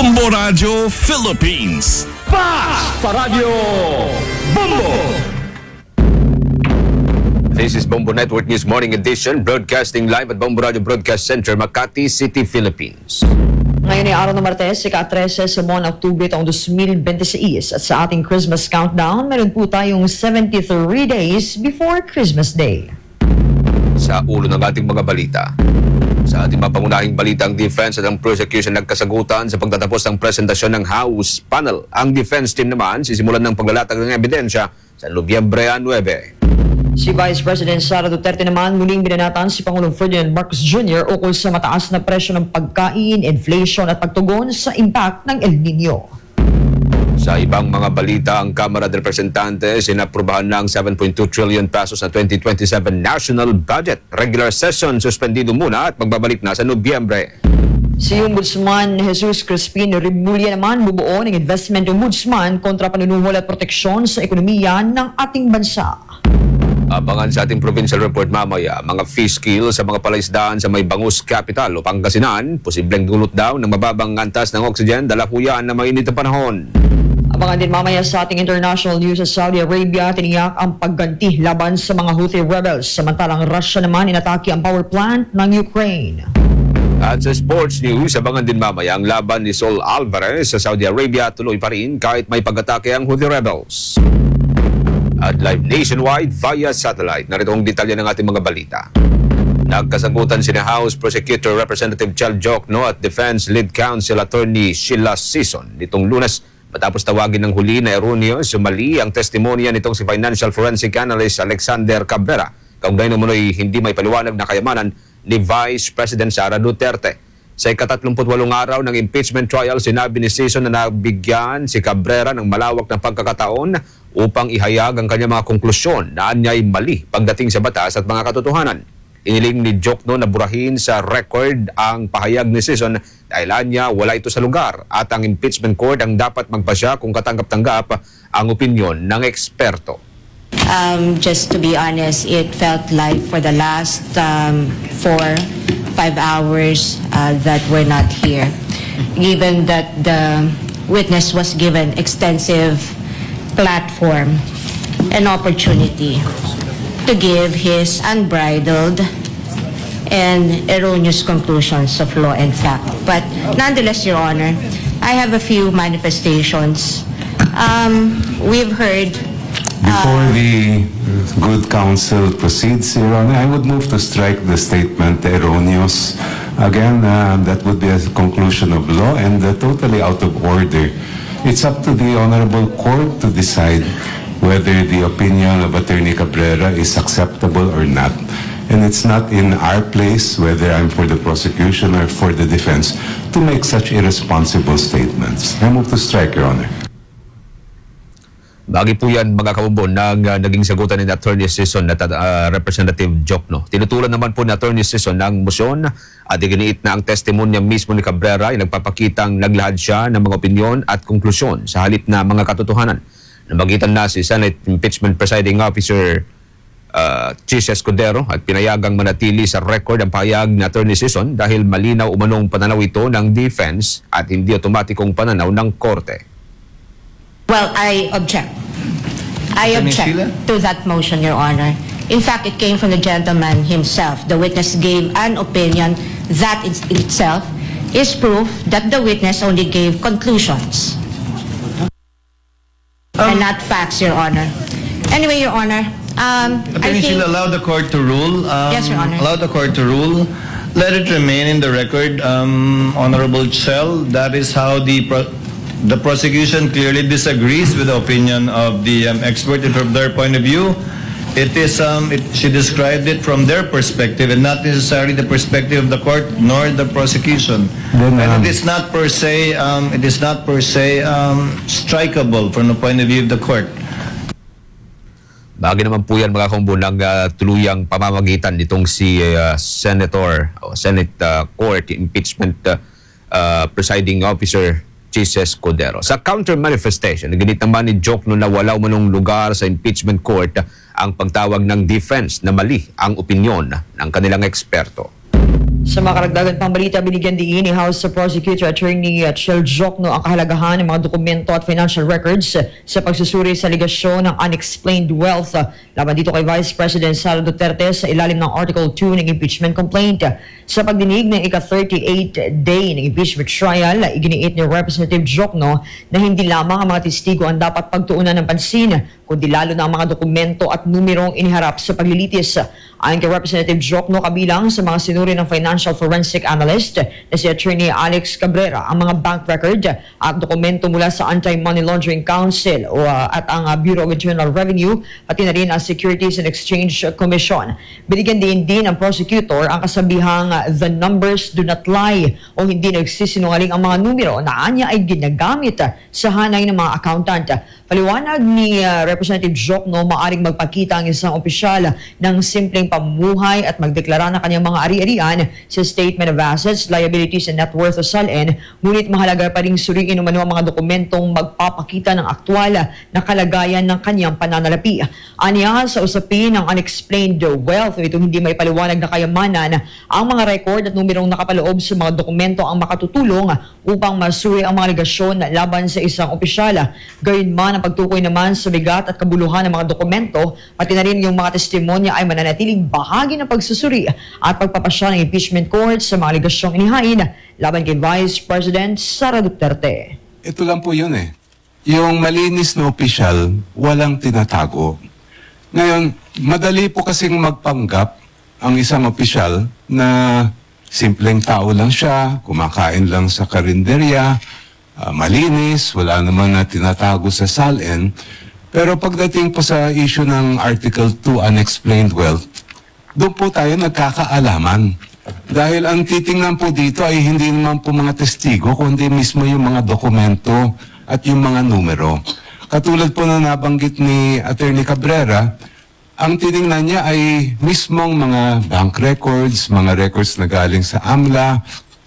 Bombo Radio Philippines. Fast Radio Bombo. This is Bombo Network News Morning Edition, broadcasting live at Bombo Radio Broadcast Center, Makati City, Philippines. Ngayon ay araw ng Martes, ika-13 sa buwan Oktubre taong 2026 at sa ating Christmas countdown, meron po tayong 73 days before Christmas Day. Sa ulo ng ating mga balita. Sa ating mapangunahing balita, ang defense at ang prosecution nagkasagutan sa pagtatapos ng presentasyon ng House panel. Ang defense team naman sisimulan ng paglalatag ng ebidensya sa Nobyembre 9. Si Vice President Sara Duterte naman muling binanatan si Pangulong Ferdinand Marcos Jr. ukol sa mataas na presyo ng pagkain, inflation at pagtugon sa impact ng El Nino. Sa ibang mga balita, ang Kamara de Representantes inaprubahan ng 7.2 trillion pesos na 2027 national budget. Regular session suspendido muna at magbabalik na sa Nobyembre. Si Ombudsman Jesus Crispin Rimulya naman bubuo ng investment ombudsman kontra panunuhol at proteksyon sa ekonomiya ng ating bansa. Abangan sa ating provincial report mamaya, mga fish kill sa mga palaisdaan sa may Bangus Capital o Pangasinan, posibleng dulot daw ng mababang antas ng oxygen dala huyan na mainit na panahon. Abangan din mamaya sa ating international news sa Saudi Arabia, tiniyak ang pagganti laban sa mga Houthi rebels. Samantalang Russia naman inatake ang power plant ng Ukraine. At sa sports news, abangan din mamaya ang laban ni Saul Alvarez sa Saudi Arabia tuloy pa rin kahit may pag-atake ang Houthi rebels. At live nationwide via satellite. Narito ang detalye ng ating mga balita. Nagkasagutan sina House Prosecutor Representative Chal Jokno at Defense Lead Counsel Attorney Sheila Sison nitong Lunes matapos tawagin ng huli na erroneous sumali ang testimonya nitong si Financial Forensic Analyst Alexander Cabrera. Kaugnay naman ay hindi may paliwanag na kayamanan ni Vice President Sara Duterte. Sa ika-38 araw ng impeachment trial, sinabi ni Sison na nabigyan si Cabrera ng malawak na pagkakataon upang ihayag ang kanyang mga konklusyon na anya'y mali pagdating sa batas at mga katotohanan. Iniling ni Jokno na burahin sa record ang pahayag ni Sison dahil anya wala ito sa lugar at ang impeachment court ang dapat magpasya kung katanggap-tanggap ang opinyon ng eksperto. Just to be honest, it felt like for the last 4-5 hours that we're not here. Given that the witness was given extensive platform and opportunity to give his unbridled and erroneous conclusions of law and fact. But nonetheless, Your Honor, I have a few manifestations. We've heard... Before the good counsel proceeds, Your Honor, I would move to strike the statement erroneous. Again, that would be a conclusion of law and totally out of order. It's up to the Honorable Court to decide whether the opinion of Attorney Cabrera is acceptable or not. And it's not in our place, whether I'm for the prosecution or for the defense, to make such irresponsible statements. I move to strike, Your Honor. Bagi po yan mga kabombo ng naging sagutan ni Attorney Sison at Representative Jokno. Tinutulan naman po ni Attorney Sison ng motion at iginiit na ang testimonya mismo ni Cabrera ay nagpapakitang naglahad siya ng mga opinyon at konklusyon sa halip na mga katotohanan. Namagitan na si Senate Impeachment Presiding Officer Chis Escudero at pinayagang manatili sa record ang pahayag ni Attorney Sison dahil malinaw umanong pananaw ito ng defense at hindi otomatikong pananaw ng korte. Well, I object. I object to that motion, Your Honor. In fact, it came from the gentleman himself. The witness gave an opinion that in itself is proof that the witness only gave conclusions and not facts, Your Honor. Anyway, Your Honor, I think... She'll allow the court to rule. Yes, Your Honor. Allow the court to rule. Let it remain in the record, Honorable Chell. That is how the prosecution clearly disagrees with the opinion of the expert. And from their point of view, it is she described it from their perspective and not necessarily the perspective of the court nor the prosecution. And it is not per se strikeable from the point of view of the court. Bagay naman po yan mga kumbo ng tuluyang pamamagitan nitong si Senator o Senate Court Impeachment Presiding Officer Chis Escudero. Sa counter-manifestation, naginit naman ni Jokno na wala umanong lugar sa impeachment court ang pagtawag ng defense na mali ang opinyon ng kanilang eksperto. Sa mga karagdagan pang balita, binigyan din ni House Prosecutor Attorney Chel Jokno ang kahalagahan ng mga dokumento at financial records sa pagsusuri sa aligasyon ng unexplained wealth laban dito kay Vice President Sara Duterte sa ilalim ng Article 2 ng impeachment complaint. Sa pagdinig ng ika-38 day ng impeachment trial, iginiit ni Representative Jokno na hindi lamang ang mga testigo ang dapat pagtuunan ng pansin, kundi lalo na ang mga dokumento at numerong iniharap sa paglilitis. Ayon kay Representative Jokno, kabilang sa mga sinuri ng financial forensic analyst na si Attorney Alex Cabrera ang mga bank record at dokumento mula sa Anti-Money Laundering Council at ang Bureau of Internal Revenue, pati na rin ang Securities and Exchange Commission. Binigyan din ang prosecutor ang kasabihang the numbers do not lie o hindi nagsisinungaling ang mga numero na anya ay ginagamit sa hanay ng mga accountant. Paliwanag ni Representative Jokno, maaring magpakita ang isang opisyal ng simpleng pamumuhay at magdeklara ng kanyang mga ari-arian sa Statement of Assets, Liabilities and Net Worth o SALN, ngunit mahalaga pa rin suriin umano ang mga dokumentong magpapakita ng aktwal na kalagayan ng kanyang pananalapi. Aniya, sa usapin ng unexplained wealth, ito hindi may paliwanag na kayamanan, ang mga record at numerong nakapaloob sa mga dokumento ang makatutulong upang masuri ang mga aligasyon laban sa isang opisyal. Gayunman, ang pagtukoy naman sa bigat at kabuluhan ng mga dokumento, pati na rin yung mga testimonya ay mananatiling bahagi ng pagsusuri at pagpapasya ng impeachment court sa mga aligasyong inihain laban kay Vice President Sara Duterte. Ito lang po yun eh. Yung malinis na opisyal, walang tinatago. Ngayon, madali po kasing magpanggap ang isang opisyal na simpleng tao lang siya, kumakain lang sa karinderya, malinis, wala naman na tinatago sa SALN. Pero pagdating po sa issue ng Article 2 Unexplained Wealth, doon po tayo nagkakaalaman. Dahil ang titingnan po dito ay hindi naman po mga testigo, kundi mismo yung mga dokumento at yung mga numero. Katulad po na nabanggit ni Attorney Cabrera, ang tiningnan niya ay mismong mga bank records, mga records na galing sa AMLA,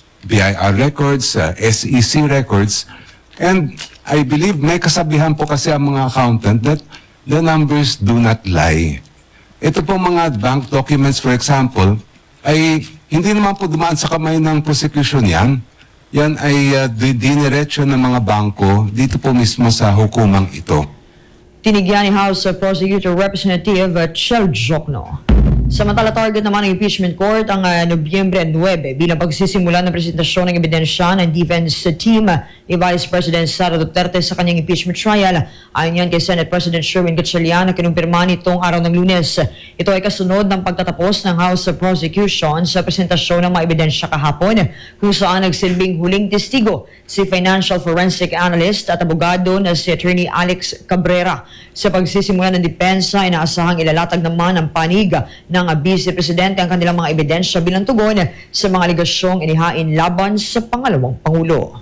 BIR records, SEC records, and I believe may kasabihan po kasi ang mga accountant that the numbers do not lie. Ito po mga bank documents, for example, ay hindi naman po dumaan sa kamay ng prosecution yan. Yan ay diniretso ng mga bangko dito po mismo sa hukumang ito. Tinigyan ni House Prosecutor Representative Chel Jokno. Samantala, target naman ng impeachment court ang Nobyembre 9 bilang pagsisimula ng presentasyon ng ebidensya ng defense team ni Vice President Sara Duterte sa kanyang impeachment trial. Ayon yan kay Senate President Sherwin Gatchalian na kinumpirma nitong araw ng Lunes. Ito ay kasunod ng pagtatapos ng House Prosecution sa presentasyon ng mga ebidensya kahapon, kung saan nagsilbing huling testigo si financial forensic analyst at abogado na si Attorney Alex Cabrera. Sa pagsisimula ng depensa, inaasahang ilalatag naman ang panig ng Vice Presidente ang kanilang mga ebidensya bilang tugon sa mga aligasyong inihain laban sa pangalawang Pangulo.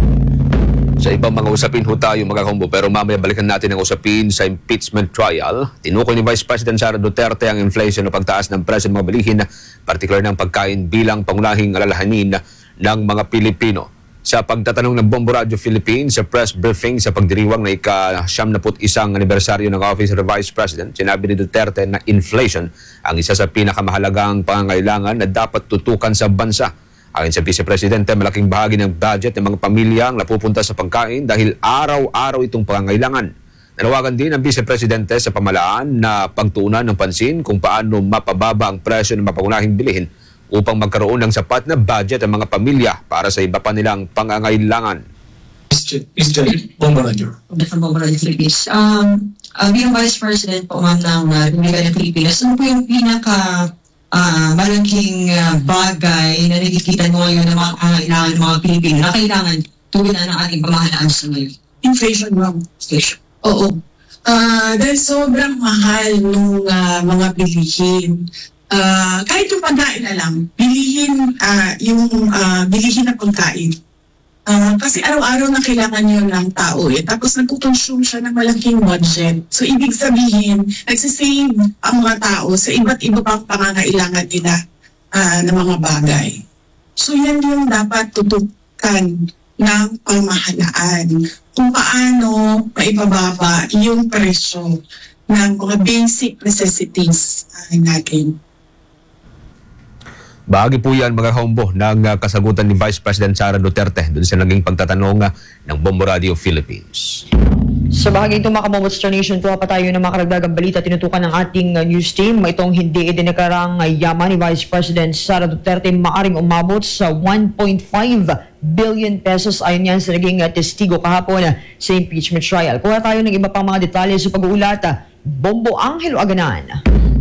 Sa ibang mga usapin ho tayo mga kakombo, pero mamaya balikan natin ang usapin sa impeachment trial. Tinukoy ni Vice President Sara Duterte ang inflation o pagtaas ng presyo ng mga bilihin, partikular ng pagkain bilang pangunahing alalahanin ng mga Pilipino. Sa pagtatanong ng Bombo Radio Philippines sa press briefing sa pagdiriwang na ika-71 anibersaryo ng Office of the Vice President, sinabi ni Duterte na inflation ang isa sa pinakamahalagang pangangailangan na dapat tutukan sa bansa. Ayon sa Vice Presidente, malaking bahagi ng budget ng mga pamilya ang napupunta sa pagkain dahil araw-araw itong pangangailangan. Nanawagan din ang Vice Presidente sa pamahalaan na pagtuunan ng pansin kung paano mapababa ang presyo ng mapangunahing bilihin upang magkaroon ng sapat na budget ang mga pamilya para sa iba pa nilang pangangailangan. Mr. Bombo Radio. From Bombo Radio Philippines. Bilang Vice President po ma'am ng Republika ng Pilipinas, ano po yung malaking bagay na nakikita mo ngayon ng mga pangangailangan ng mga Pilipino na kailangan tugunan ng ating pamahalaan sa ngayon? Inflation, ma'am. Inflation. Oo. Dahil sobrang mahal ng mga bilihin. Kahit yung pagkain na lang, bilihin na pagkain. Kasi araw-araw na kailangan yun ng tao eh. Tapos nagkukonsume siya ng malaking budget. So ibig sabihin, nagsisave ang mga tao sa iba't iba pang pangangailangan nila ng mga bagay. So yan yung dapat tutukan ng pamahalaan. Kung paano maibababa yung presyo ng mga basic necessities natin. Bahagi po yan mga hombo ng kasagutan ni Vice President Sara Duterte doon sa naging pagtatanong ng Bombo Radio Philippines. Sa bahagi itong mga Kamamot Star Nation, tuwa pa tayo ng mga karagdagang balita tinutukan ng ating news team. Itong hindi idinakarang yaman ni Vice President Sara Duterte maaring umabot sa 1.5 billion pesos ayon yan sa naging testigo kahapon sa impeachment trial. Kuha tayo ng iba pang mga detalye sa pag-uulata. Bombo Angelo Aganan.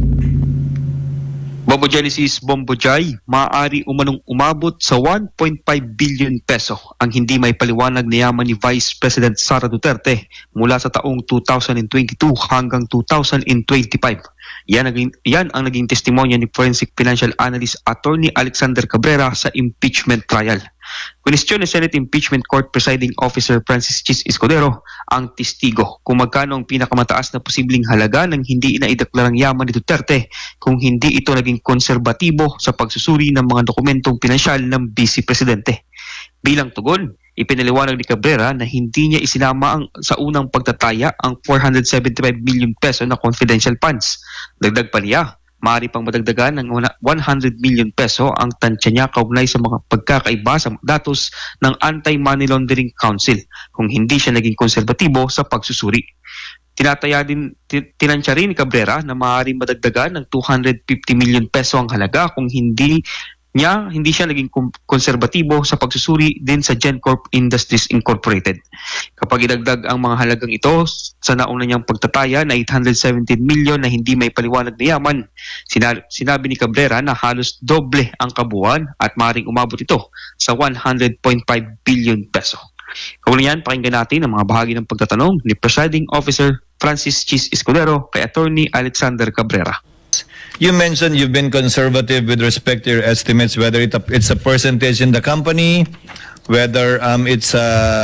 Bombo Genesis, Bombo Jai, maaari umanong umabot sa 1.5 billion peso ang hindi may paliwanag na yaman ni Vice President Sara Duterte mula sa taong 2022 hanggang 2025. Yan ang naging testimonya ni Forensic Financial Analyst Attorney Alexander Cabrera sa impeachment trial. Kwestiyon ni Senate Impeachment Court Presiding Officer Francis Chis Escudero ang testigo kung magkano ang pinakamataas na posibleng halaga ng hindi inaideklarang yaman ni Duterte kung hindi ito naging konserbatibo sa pagsusuri ng mga dokumentong pinansyal ng Vice Presidente. Bilang tugon, ipinaliwanag ni Cabrera na hindi niya isinama sa unang pagtataya ang 475 million peso na confidential funds. Dagdag pa niya, maaari pang madagdagan ng 100 million peso ang tansya niya kaugnay sa mga pagkakaiba sa datos ng Anti-Money Laundering Council kung hindi siya naging konserbatibo sa pagsusuri. Tinansya rin ni Cabrera na maaaring madagdagan ng 250 million peso ang halaga kung hindi siya naging konserbatibo sa pagsusuri din sa GenCorp Industries Incorporated. Kapag idagdag ang mga halagang ito sa nauna niyang pagtataya na 817 million na hindi may paliwanag na yaman, sinabi ni Cabrera na halos doble ang kabuuan at maaaring umabot ito sa 100.5 billion peso. Kaugnay yan, pakinggan natin ang mga bahagi ng pagtatanong ni Presiding Officer Francis Chis Escudero kay Attorney Alexander Cabrera. You mentioned you've been conservative with respect to your estimates, whether it's a percentage in the company, whether it's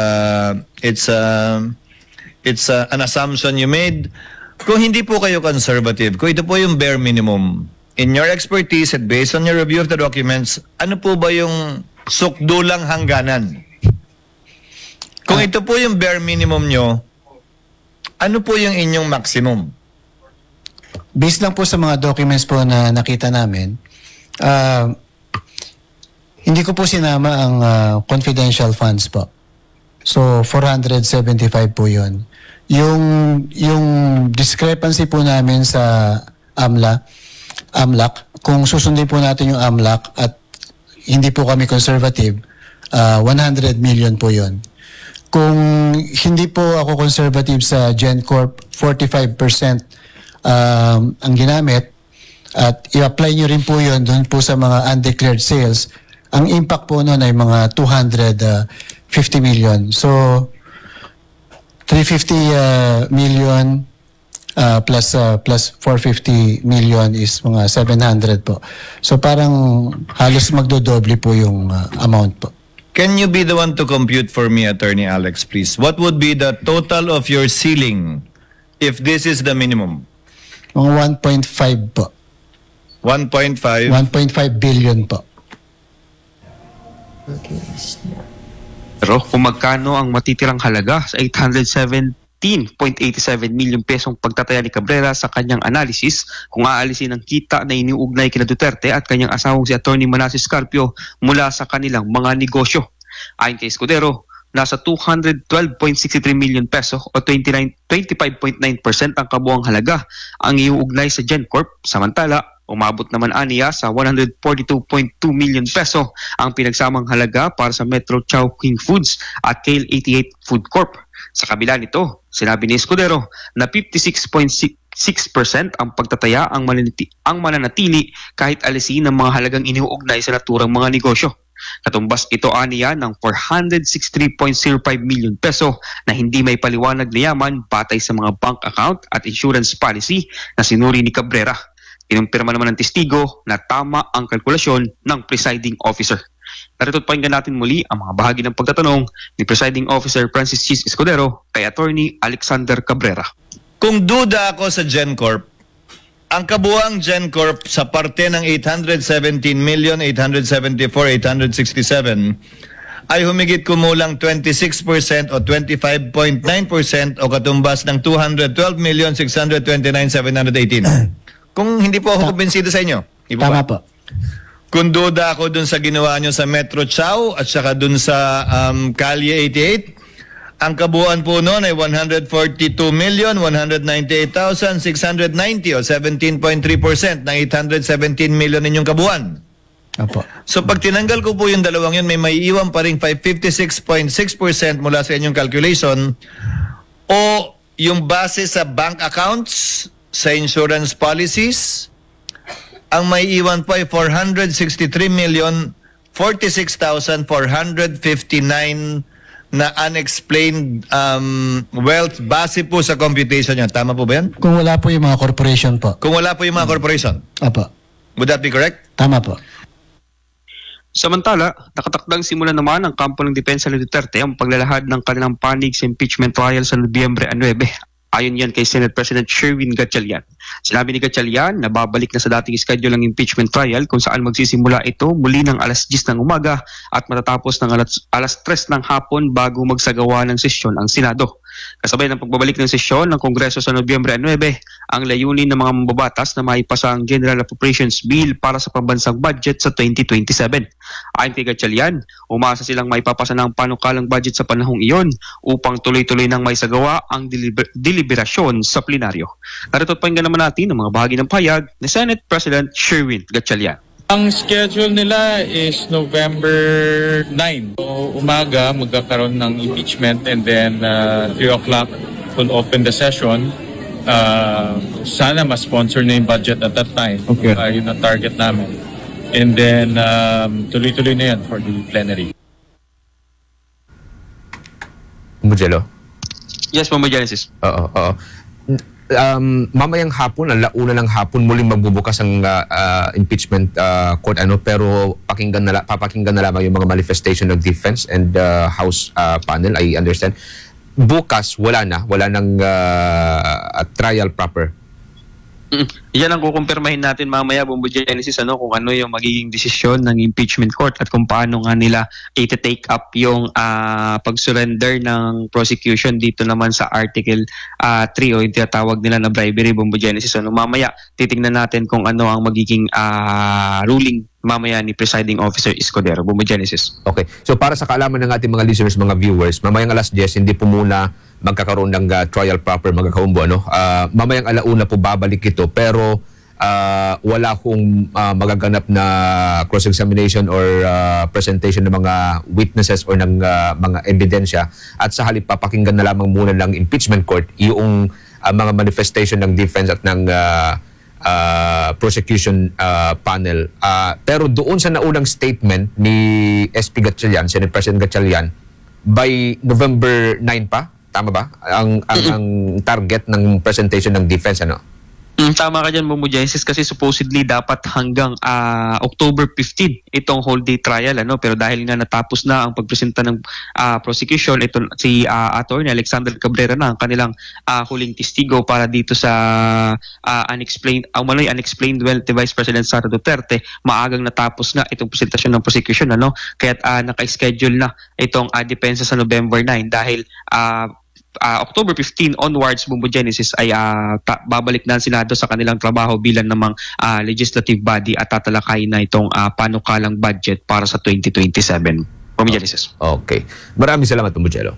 an assumption you made. Kung hindi po kayo conservative, kung ito po yung bare minimum, in your expertise and based on your review of the documents, ano po ba yung sukdulang hangganan? Kung ito po yung bare minimum nyo, ano po yung inyong maximum? Based lang po sa mga documents po na nakita namin, hindi ko po sinama ang confidential funds po. So, 475 po yun. Yung discrepancy po namin sa AMLAC, kung susundin po natin yung AMLAC at hindi po kami conservative, 100 million po yun. Kung hindi po ako conservative sa GenCorp, 45% ang ginamit at i-apply nyo rin po yun doon po sa mga undeclared sales, ang impact po noon ay mga 250 million. So, 350 million plus 450 million is mga 700 po. So, parang halos magdodoble po yung amount po. Can you be the one to compute for me, Attorney Alex, please? What would be the total of your ceiling if this is the minimum? Mga 1.5 po. 1.5? 1.5 billion po. Pero kung magkano ang matitirang halaga sa 817.87 million pesong pagtataya ni Cabrera sa kanyang analysis kung aalisin ang kita na iniuugnay kina Duterte at kanyang asawang si Attorney Manasseh Scarpio mula sa kanilang mga negosyo. Ayon kay Escudero, nasa 212.63 million peso o 25.9% ang kabuang halaga ang iuugnay sa GenCorp. Samantala, umabot naman aniya sa 142.2 million peso ang pinagsamang halaga para sa Metro Chowking Foods at Kale 88 Food Corp. Sa kabila nito, sinabi ni Escudero na 56.6% ang pagtataya ang mananatili kahit alisin ng mga halagang iniuugnay sa naturang mga negosyo. Katumbas ito aniya ng 463.05 million peso na hindi may paliwanag na yaman batay sa mga bank account at insurance policy na sinuri ni Cabrera. Kinumpirma naman ng testigo na tama ang kalkulasyon ng presiding officer. Narito't pakinggan natin muli ang mga bahagi ng pagtatanong ni Presiding Officer Francis Chis Escudero kay Attorney Alexander Cabrera. Kung duda ako sa GenCorp, ang kabuang GenCorp sa parte ng 817,874,867 ay humigit kumulang 26% o 25.9% o katumbas ng 212,629,718. Kung hindi po ako kumbensido sa inyo. Tama po. kung duda ako dun sa ginawa nyo sa Metro Chow at saka dun sa Calle 88, ang kabuuan po noon ay 142,198,690 o 17.3% ng 817 million ninyong kabuuan. Apo. So pag tinanggal ko po yung dalawang yun, may iwan pa rin 56.6% mula sa inyong calculation o yung base sa bank accounts, sa insurance policies, ang may iwan po ay 463,046,459 na unexplained wealth base po sa computation niya. Tama po ba yan? Kung wala po yung mga corporation po. Kung wala po yung mga corporation. Apo. Would that be correct? Tama po. Samantala, nakatakdang simula naman ang kampo ng depensa ni Duterte ang paglalahad ng kanilang panig sa impeachment trial sa Nobyembre 9. Ayon yan kay Senate President Sherwin Gatchalian. Sinabi ni Gatchalian na babalik na sa dating schedule ng impeachment trial kung saan magsisimula ito muli ng alas 10 ng umaga at matatapos ng alas 3 ng hapon bago magsagawa ng sesyon ang Senado. Kasabay ng pagbabalik ng sesyon ng Kongreso sa Nobyembre 9, ang layunin ng mga mambabatas na maipasa ang General Appropriations Bill para sa pambansang budget sa 2027. Ayon kay Gatchalian, umasa silang maipapasa ng panukalang budget sa panahong iyon upang tuloy-tuloy nang maisagawa ang deliberasyon sa plenaryo. Narito at pakinggan naman natin ang mga bahagi ng pahayag ni Senate President Sherwin Gatchalian. Ang schedule nila is November 9. So, umaga, magkakaroon ng impeachment and then 3 o'clock will open the session. Sana ma-sponsor na yung budget at that time. Okay. Yun ang target namin. And then, tuloy-tuloy na yan for the plenary. Mujelo? Yes, Mama Genesis. Oo. Mamayang hapon, alauna ng hapon, muling magbubukas ang impeachment court, pero papakinggan na lamang yung mga manifestation ng defense and House panel, I understand. Bukas, wala nang trial proper. Yan ang kukumpirmahin natin mamaya, Bombo Genesis, kung ano yung magiging desisyon ng impeachment court at kung paano nga nila i-take up yung pag-surrender ng prosecution dito naman sa Article 3 o yung tinatawag nila na bribery, Bombo Genesis. Mamaya titingnan natin kung ano ang magiging ruling mamaya ni Presiding Officer Escudero, Bombo Genesis. Okay. So para sa kaalaman ng ating mga listeners, mga viewers, mamayang alas 10, hindi po muna magkakaroon ng trial proper, mga kaumbo. Mamayang alauna po babalik ito, pero wala kong magaganap na cross-examination or presentation ng mga witnesses or ng mga ebidensya, at sa halip papakinggan na lamang muna ng impeachment court yung mga manifestation ng defense at ng prosecution panel. Pero doon sa naunang statement ni SP Gatchalian, Senate President Gatchalian, by November 9 pa, tama ba? Ang target ng presentation ng defense, Tama ka dyan, Momo Genesis, kasi supposedly dapat hanggang October 15 itong whole day trial, pero dahil nga natapos na ang pagpresenta ng prosecution, ito si Attorney Alexander Cabrera na ang kanilang huling testigo para dito sa unexplained wealth ni Vice President Sara Duterte. Maagang natapos nga itong presentasyon ng prosecution, kaya't naka-schedule na itong depensa sa November 9 dahil October 15 onwards, Bombo Genesis, ay babalik na ang Senado sa kanilang trabaho bilang namang legislative body at tatalakay na itong panukalang budget para sa 2027. Bombo Genesis. Okay. Maraming salamat, Bombo Jello.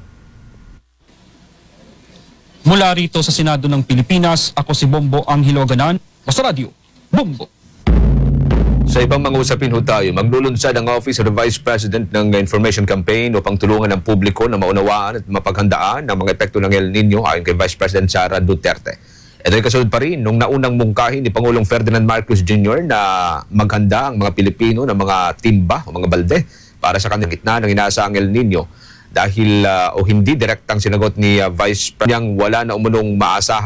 Mula rito sa Senado ng Pilipinas, ako si Bombo Angelo Ganan, Basta Radio, Bombo. Sa ibang mga usapin tayo, maglulunsad ang Office of the Vice President ng Information Campaign upang tulungan ang publiko na maunawaan at mapaghandaan ng mga epekto ng El Nino ayon kay Vice President Sara Duterte. Ito ay kasunod pa rin nung naunang mungkahin ni Pangulong Ferdinand Marcos Jr. na maghanda ang mga Pilipino ng mga timba o mga balde para sa kanilang gitna ng inaasahang El Nino. Dahil o hindi direktang sinagot ni Vice President wala na umunong maasahan